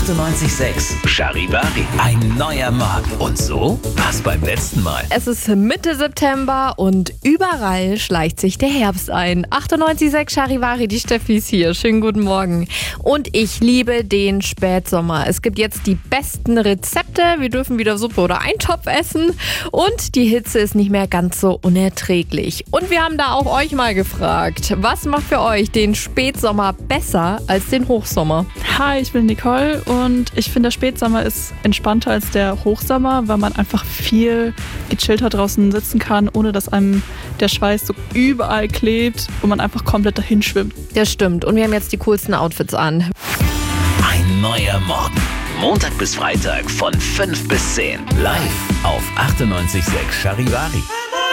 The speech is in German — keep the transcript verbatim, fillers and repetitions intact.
achtundneunzig Komma sechs Charivari. Ein neuer Morgen. Und so war's beim letzten Mal. Es ist Mitte September und überall schleicht sich der Herbst ein. achtundneunzig Komma sechs Charivari, die Steffi ist hier. Schönen guten Morgen. Und ich liebe den Spätsommer. Es gibt jetzt die besten Rezepte. Wir dürfen wieder Suppe oder Eintopf essen. Und die Hitze ist nicht mehr ganz so unerträglich. Und wir haben da auch euch mal gefragt, was macht für euch den Spätsommer besser als den Hochsommer? Hi, ich bin Nicole und ich finde, der Spätsommer ist entspannter als der Hochsommer, weil man einfach viel gechillter draußen sitzen kann, ohne dass einem der Schweiß so überall klebt und man einfach komplett dahin schwimmt. Das stimmt. Und wir haben jetzt die coolsten Outfits an. Ein neuer Morgen. Montag bis Freitag von fünf bis zehn. Live auf achtundneunzig Komma sechs Charivari.